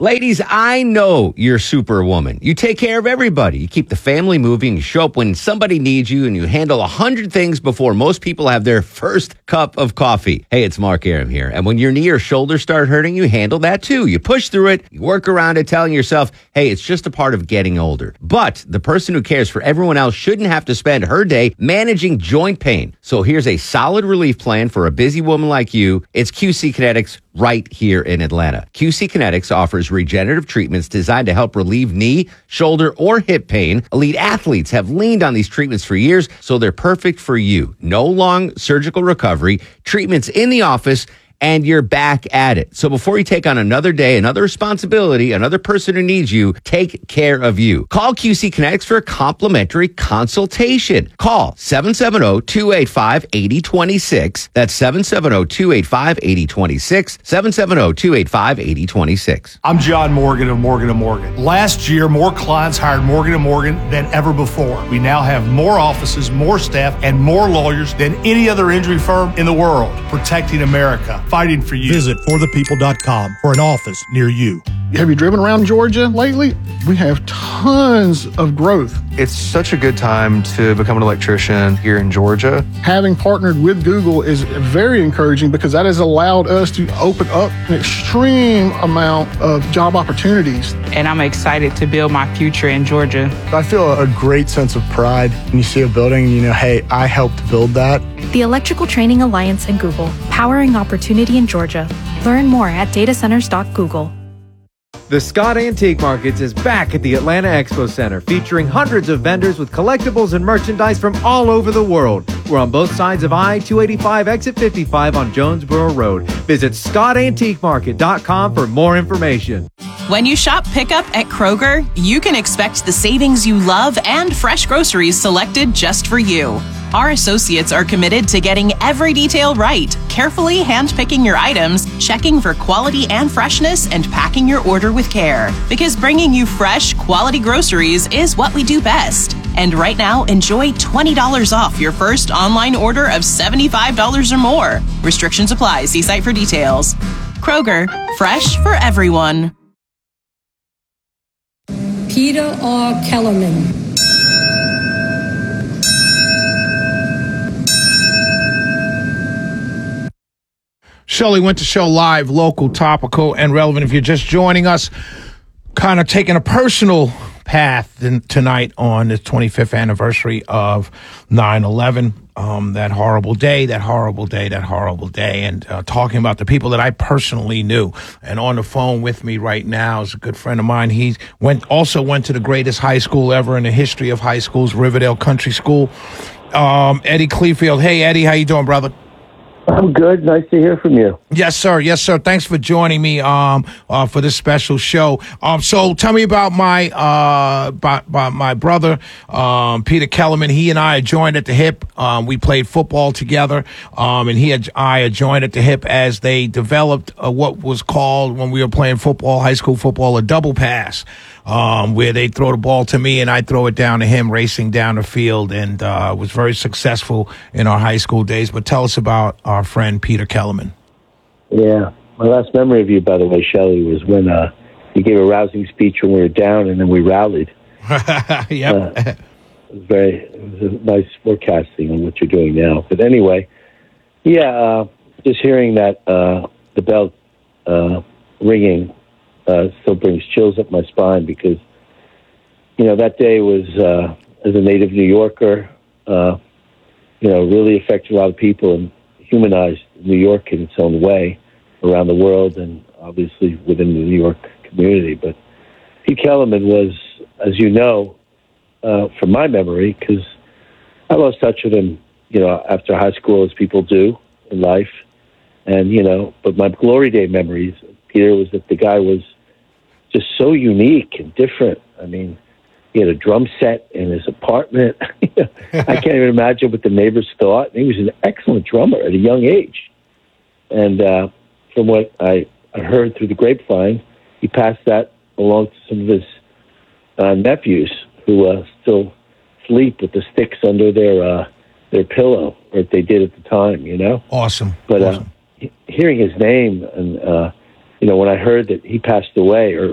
Ladies, I know you're Superwoman. You take care of everybody. You keep the family moving. You show up when somebody needs you, and you handle 100 things before most people have their first cup of coffee. Hey, it's Mark Aram here. And when your knee or shoulder start hurting, you handle that too. You push through it. You work around it, telling yourself, hey, it's just a part of getting older. But the person who cares for everyone else shouldn't have to spend her day managing joint pain. So here's a solid relief plan for a busy woman like you. It's QC Kinetics right here in Atlanta. QC Kinetics offers regenerative treatments designed to help relieve knee, shoulder, or hip pain. Elite athletes have leaned on these treatments for years, so they're perfect for you. No long surgical recovery, treatments in the office, and you're back at it. So before you take on another day, another responsibility, another person who needs you, take care of you. Call QC Kinetics for a complimentary consultation. Call 770-285-8026. That's 770-285-8026. 770-285-8026. I'm John Morgan of Morgan & Morgan. Last year, more clients hired Morgan & Morgan than ever before. We now have more offices, more staff, and more lawyers than any other injury firm in the world, protecting America. Fighting for you. Visit forthepeople.com for an office near you. Have you driven around Georgia lately? We have tons of growth. It's such a good time to become an electrician here in Georgia. Having partnered with Google is very encouraging because that has allowed us to open up an extreme amount of job opportunities. And I'm excited to build my future in Georgia. I feel a great sense of pride when you see a building and you know, hey, I helped build that. The Electrical Training Alliance and Google, powering opportunity in Georgia. Learn more at datacenters.google. The Scott Antique Markets is back at the Atlanta Expo Center, featuring hundreds of vendors with collectibles and merchandise from all over the world. We're on both sides of I-285 exit 55 on Jonesboro Road. Visit ScottAntiqueMarket.com for more information. When you shop pickup at Kroger, you can expect the savings you love and fresh groceries selected just for you. Our associates are committed to getting every detail right, carefully handpicking your items, checking for quality and freshness, and packing your order with care. Because bringing you fresh, quality groceries is what we do best. And right now, enjoy $20 off your first online order of $75 or more. Restrictions apply. See site for details. Kroger, fresh for everyone. Peter R. Kellerman. Shelley Winter Show, live, local, topical, and relevant. If you're just joining us, kind of taking a personal path tonight on the 25th anniversary of 9/11, that horrible day, and talking about the people that I personally knew. And on the phone with me right now is a good friend of mine. He also went to the greatest high school ever in the history of high schools, Riverdale Country School. Eddie Clefield. Hey, Eddie, how you doing, brother? I'm good. Nice to hear from you. Yes, sir. Yes, sir. Thanks for joining me for this special show. So tell me about my brother, Peter Kellerman. He and I joined at the hip. We played football together, and I joined at the hip as they developed what was called, when we were playing football, high school football, a double pass, where they throw the ball to me and I throw it down to him, racing down the field, and was very successful in our high school days. But tell us about our friend Peter Kellerman. Yeah. My last memory of you, by the way, Shelley, was when you gave a rousing speech when we were down and then we rallied. Yep. It was a nice forecasting on what you're doing now. But anyway, just hearing that the bell ringing still brings chills up my spine because, that day was, as a native New Yorker, really affected a lot of people and humanized New York in its own way around the world and obviously within the New York community. But Pete Kellerman was, as you know, from my memory, because I lost touch with him, after high school, as people do in life. And, but my glory day memories, Peter, was that the guy was just so unique and different. I mean, he had a drum set in his apartment. I can't even imagine what the neighbors thought. He was an excellent drummer at a young age. And from what I heard through the grapevine, he passed that along to some of his nephews who still sleep with the sticks under their pillow, or they did at the time, Awesome. But awesome. Hearing his name and, when I heard that he passed away, or